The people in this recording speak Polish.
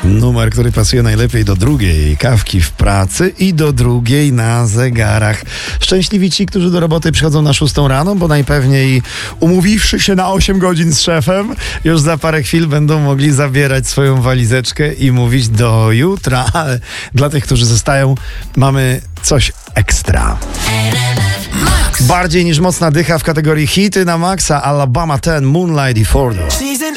Numer, który pasuje najlepiej do drugiej kawki w pracy i do drugiej na zegarach. Szczęśliwi ci, którzy do roboty przychodzą na 6 rano, bo najpewniej umówiwszy się na 8 godzin z szefem, już za parę chwil będą mogli zabierać swoją walizeczkę i mówić do jutra. Ale dla tych, którzy zostają, mamy coś ekstra. Bardziej niż mocna dycha w kategorii hity na maksa. Alabama 10, Moonlight i Fordo.